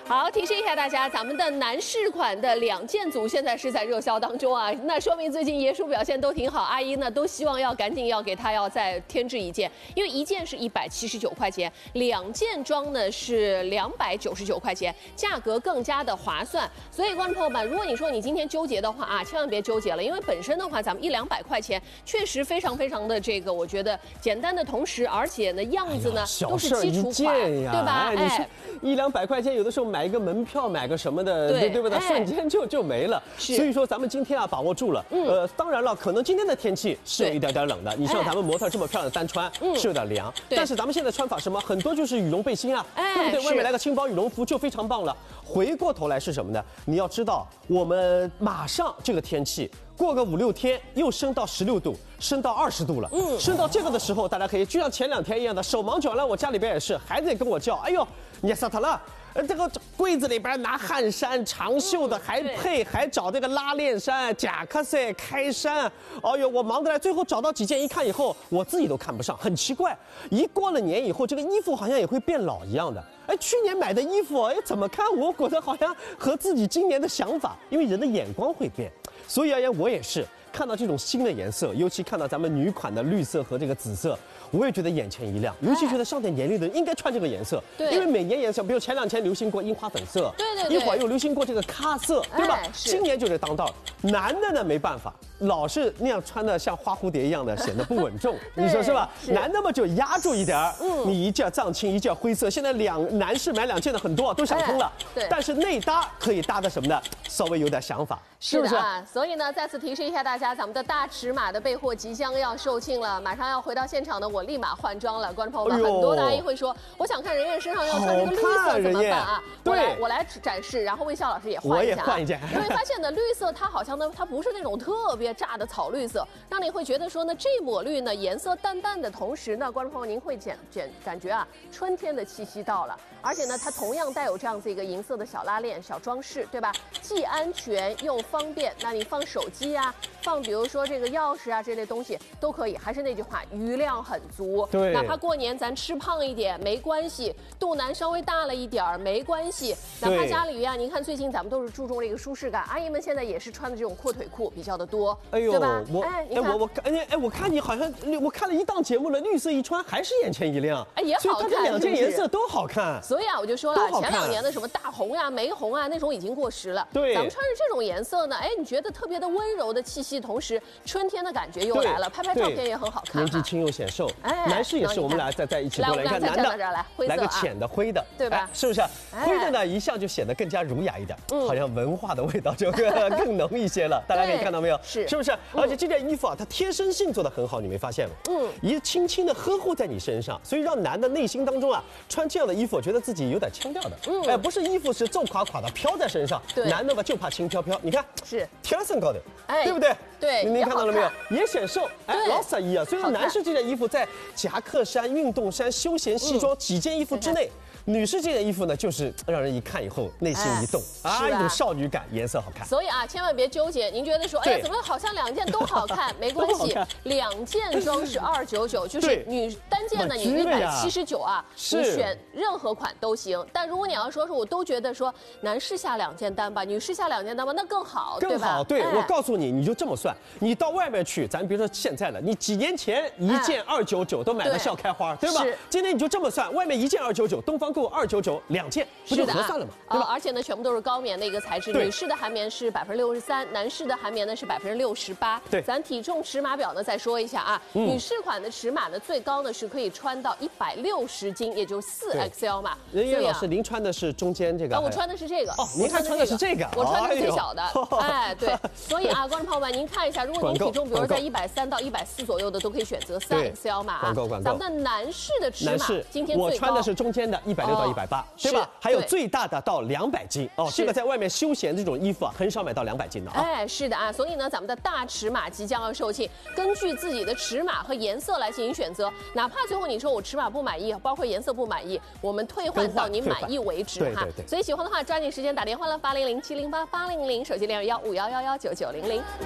好，提示一下大家，咱们的男士款的2件组现在是在热销当中啊，那说明最近爷叔表现都挺好，阿姨呢都希望要赶紧要给他要再添置一件，因为一件是179块钱，2件装呢是299块钱，价格更加的划算。所以观众朋友们，如果你说你今天纠结的话啊，千万别纠结了，因为本身的话，咱们100-200块钱确实非常的这个，我觉得简单的同时，而且呢样子呢都是基础款，对吧？ 哎，100-200块钱，有的时候买一个门票，买个什么的，对不对？瞬间就没了。所以说咱们今天啊把握住了。当然了，可能今天的天气是有一点冷的。你像咱们模特这么漂亮的单穿，是有点凉。但是咱们现在穿法什么，很多就是羽绒背心啊，对不对？外面来个轻薄羽绒服就非常棒了。回过头来是什么呢？你要知道，我们马上这个天气。过个5-6天又升到16度，升到20度了。升到这个的时候，大家可以就像前2天一样的手忙脚乱。我家里边也是，孩子也跟我叫，哎呦，你啥他了？这个柜子里边拿汗衫长袖的，还找这个拉链衫、夹克衫、开衫。哎呦，我忙得来，最后找到几件，一看以后，我自己都看不上，很奇怪。一过了年以后，这个衣服好像也会变老一样的。哎，去年买的衣服，哎，怎么看我觉得好像和自己今年的想法，因为人的眼光会变。所以而言，我也是看到这种新的颜色，尤其看到咱们女款的绿色和这个紫色，我也觉得眼前一亮。尤其觉得上点年龄的人应该穿这个颜色，因为每年颜色，比如前2天流行过樱花粉色，一会儿又流行过这个咖色，对吧？今年就是当道。男的呢没办法，老是那样穿的像花蝴蝶一样的，显得不稳重，你说是吧？男的嘛就压住一点儿，你一件藏青，一件灰色，现在男士买2件的很多都想通了，但是内搭可以搭的什么呢？稍微有点想法，是不是？ 所以呢，再次提示一下大家，咱们的大尺码的备货即将要售罄了，马上要回到现场呢，我立马换装了。观众朋友们，很多的阿姨会说，我想看人家身上要穿这个绿色怎么办啊？我来展示，然后魏笑老师也换一下，我也换一件。 你会发现呢，绿色它好像呢，它不是那种特别炸的草绿色，让你会觉得说呢，这抹绿呢颜色淡淡的同时呢，观众朋友您会感觉啊，春天的气息到了，而且呢，它同样带有这样子一个银色的小拉链、小装饰，对吧？既安全又方便。那你放手机啊，放比如说这个钥匙啊这类东西都可以。还是那句话，余量很足。 对， 哪怕过年咱吃胖一点没关系，肚腩稍微大了一点没关系。哪怕家里啊，您看最近咱们都是注重这个舒适感，阿姨们现在也是穿的这种阔腿裤比较的多，对吧？ 我看你好像我看了一档节目了，绿色一穿还是眼前一亮， 也好看， 所以它这2件颜色都好看。 所以啊，我就说了，前2年的什么大红呀、玫红啊那种已经过时了。 对， 咱们穿着这种颜色呢，哎，你觉得特别的温柔的气息，同时春天的感觉又来了，拍照片也很好看。 年纪轻又显瘦，男士也是，我们俩在一起过来，你看男的来个浅的灰的， 对吧？ 是不是？灰的呢，一向就显得更加儒雅一点，好像文化的味道就更浓一些了。大家可以看到没有？是不是？而且这件衣服啊，它贴身性做得很好，你没发现吗？一轻轻的呵护在你身上，所以让男的内心当中啊，穿这样的衣服，觉得自己有点腔调的。不是衣服是皱垮的飘在身上，男的吧就怕轻飘飘。你看，是贴身高的，对不对？ 对， 您看到了没有？也显瘦，老色一啊。所以说，男士这件衣服在夹克衫、运动衫、休闲西装几件衣服之内。女士这件衣服呢，就是让人一看以后内心一动啊，一种少女感，颜色好看。 所以啊，千万别纠结。您觉得说，哎呀，怎么好像2件都好看？没关系，2件装是299，就是单件呢，你179啊，你选任何款都行。但如果你要说我都觉得说男士下2件单吧，女士下2件单吧，那更好，对吧？ 更好，对。我告诉你，你就这么算，你到外面去，咱别说现在了，你几年前1件299都买得笑开花，对吧？今天你就这么算，外面1件299，东方购299，2件不就合算了吗？对吧？ 而且呢，全部都是高棉的一个材质，女士的含棉是63%，男士的含棉呢是68%。对，咱体重尺码表呢再说一下啊，女士款的尺码呢最高呢是可以穿到160斤，也就是4XL 码。 任叶老师，您穿的是中间这个？ 我穿的是这个。 哦，您还穿的是这个？ 我穿的是最小的。哎，对。所以啊，观众朋友们，您看一下，如果您体重比如在130到140左右的，都可以选择3XL 码啊。咱们的男士的尺码，今天最高。 我穿的是中间的160到180，对吧？还有最大的到200斤哦，这个在外面休闲这种衣服啊，很少买到200斤的啊。 哎，是的啊，所以呢，咱们的大尺码即将要售罄，根据自己的尺码和颜色来进行选择，哪怕最后你说我尺码不满意，包括颜色不满意，我们退换到您满意为止哈。所以喜欢的话，抓紧时间打电话了，800-708-800，手机021-5111-9900。